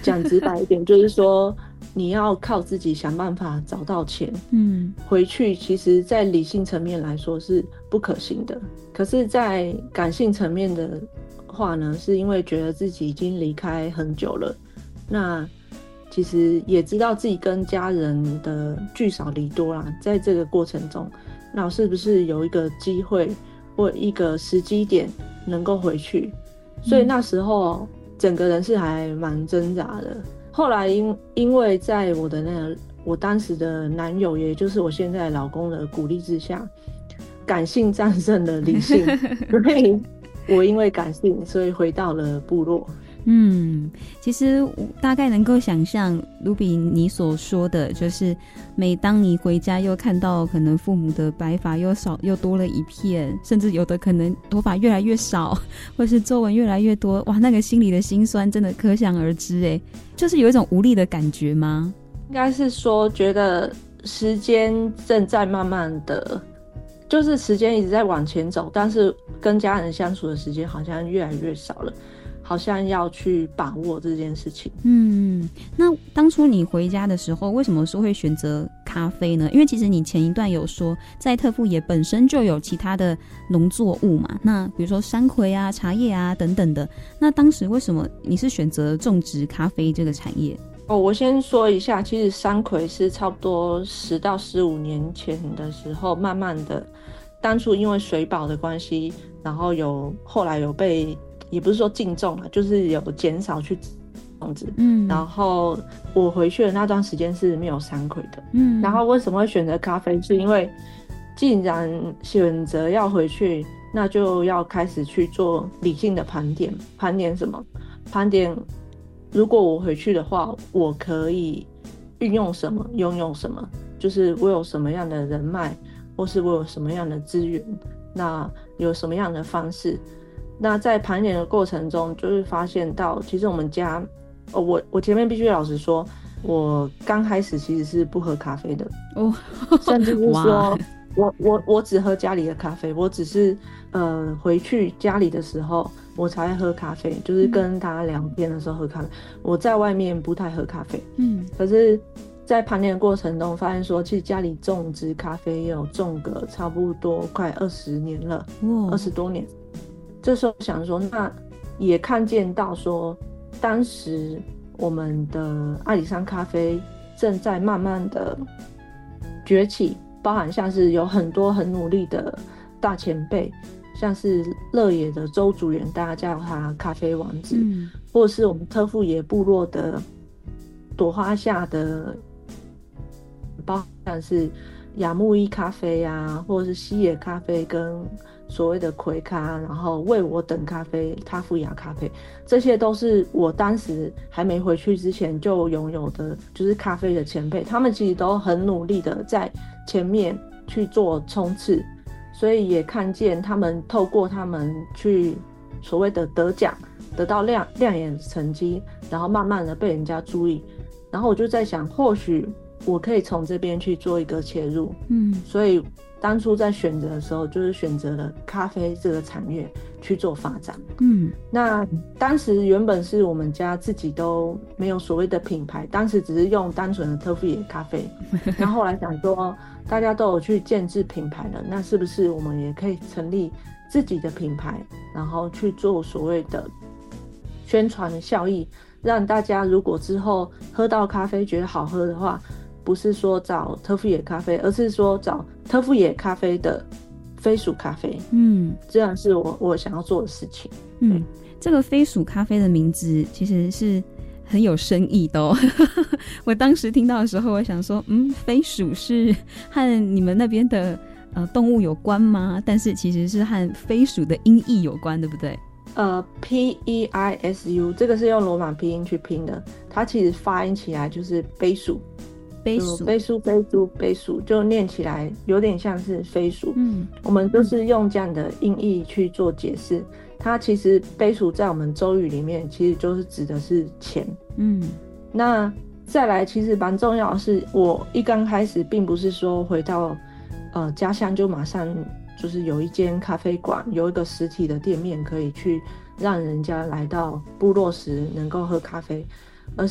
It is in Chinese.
讲直白一点，就是说你要靠自己想办法找到钱，回去其实在理性层面来说是不可行的，可是在感性层面的话呢，是因为觉得自己已经离开很久了，那其实也知道自己跟家人的聚少离多啦，在这个过程中，那是不是有一个机会或一个时机点能够回去，所以那时候整个人是还蛮挣扎的。后来因为在我当时的男友，也就是我现在老公的鼓励之下，感性战胜了理性，所以我因为感性，所以回到了部落。 其实大概能够想象卢比你所说的，就是每当你回家又看到可能父母的白发又多了一片，甚至有的可能头发越来越少，或是皱纹越来越多，哇，那个心里的辛酸真的可想而知耶。就是有一种无力的感觉吗？ 应该是说觉得时间正在慢慢的，就是时间一直在往前走，但是跟家人相处的时间好像越来越少了，好像要去把握这件事情。 那当初你回家的时候，为什么说会选择咖啡呢？因为其实你前一段有说，在特富野本身就有其他的农作物嘛，那比如说山葵啊、茶叶啊等等的。那当时为什么你是选择种植咖啡这个产业？ 我先说一下，其实山葵是差不多10到15年前的时候，慢慢的，当初因为水保的关系，然后后来有被，也不是说禁种了，就是有减少去种植。然后我回去的那段时间是没有山葵的。然后为什么会选择咖啡？是因为既然选择要回去，那就要开始去做理性的盘点。盘点什么？盘点如果我回去的话，我可以运用什么，拥有什么，就是我有什么样的人脉，或是我有什么样的资源，那有什么样的方式。那在盘点的过程中，就是发现到其实我们家我前面必须老实说，我刚开始其实是不喝咖啡的甚至是说我只喝家里的咖啡，我只是回去家里的时候我才会喝咖啡，就是跟他聊天的时候喝咖啡，我在外面不太喝咖啡。可是在盘点的过程中发现说，其实家里种植咖啡也有种个差不多快20年了，20多年。这时候想说，那也看见到说，当时我们的阿里山咖啡正在慢慢的崛起，包含像是有很多很努力的大前辈，像是乐野的周竹源，大家叫他咖啡王子，或者是我们特富野部落的朵花下的，包含是雅木伊咖啡啊，或者是西野咖啡跟所谓的葵咖，然后为我等咖啡、塔富雅咖啡，这些都是我当时还没回去之前就拥有的，就是咖啡的前辈，他们其实都很努力的在前面去做冲刺，所以也看见他们透过他们去所谓的得奖，得到亮眼的成绩，然后慢慢的被人家注意，然后我就在想，或许我可以从这边去做一个切入。所以当初在选择的时候，就是选择了咖啡这个产业去做发展。那当时原本是我们家自己都没有所谓的品牌，当时只是用单纯的特富野咖啡。然后后来想说，大家都有去建制品牌了，那是不是我们也可以成立自己的品牌，然后去做所谓的宣传效益，让大家如果之后喝到咖啡觉得好喝的话，不是说找特富野咖啡，而是说找特富野咖啡的飞鼠咖啡。这样是我想要做的事情。 这个飞鼠咖啡的名字其实是很有深意的哦。我当时听到的时候，我想说，飞鼠是和你们那边的动物有关吗？但是其实是和飞鼠的音译有关，对不对 ？PEISU 这个是用罗马拼音去拼的，它其实发音起来就是飞鼠。飞鼠就念起来有点像是飞鼠。我们就是用这样的音译去做解释。它其实飞鼠在我们州语里面其实就是指的是钱。那再来其实蛮重要的是，我一刚开始并不是说回到家乡就马上就是有一间咖啡馆，有一个实体的店面可以去让人家来到部落时能够喝咖啡。